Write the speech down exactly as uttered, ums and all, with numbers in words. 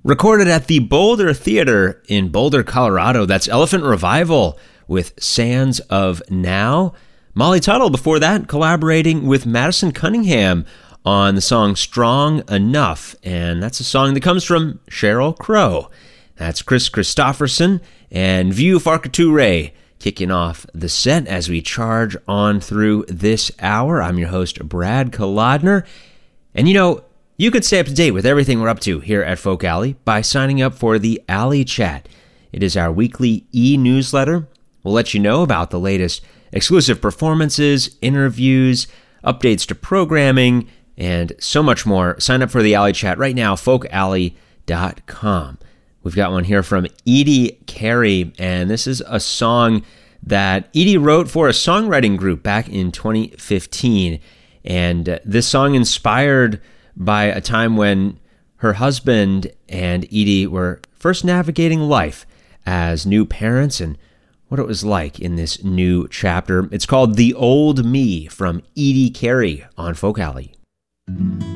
Recorded at the Boulder Theater in Boulder, Colorado. That's Elephant Revival with Sands of Now. Molly Tuttle before that collaborating with Madison Cunningham on the song Strong Enough. And that's a song that comes from Sheryl Crow. That's Chris Christopherson and View Farkature kicking off the set as we charge on through this hour. I'm your host, Brad Kolodner. And you know, you could stay up to date with everything we're up to here at Folk Alley by signing up for the Alley Chat. It is our weekly e-newsletter. We'll let you know about the latest exclusive performances, interviews, updates to programming, and so much more. Sign up for the Alley Chat right now, folk alley dot com. We've got one here from Edie Carey, and this is a song that Edie wrote for a songwriting group back in twenty fifteen. And uh, this song inspired by a time when her husband and Edie were first navigating life as new parents and what it was like in this new chapter. It's called The Old Me from Edie Carey on Folk Alley.